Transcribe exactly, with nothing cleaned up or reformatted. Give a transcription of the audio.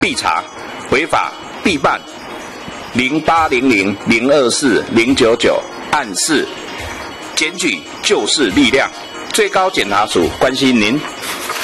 必查，违法必办。零八零零零二四零九九案四，检举就是力量。最高检察署关心您。